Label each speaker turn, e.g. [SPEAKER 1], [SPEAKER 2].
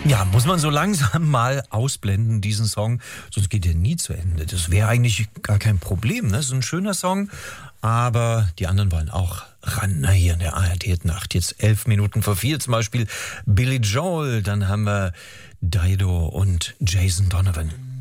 [SPEAKER 1] Ja, muss man so langsam mal ausblenden, diesen Song, sonst geht der nie zu Ende. Das wäre eigentlich gar kein Problem, ne? Das ist ein schöner Song, aber die anderen wollen auch ran. Na, hier in der ARD-Nacht, jetzt 11 Minuten vor 4 zum Beispiel Billy Joel, dann haben wir Dido und Jason Donovan.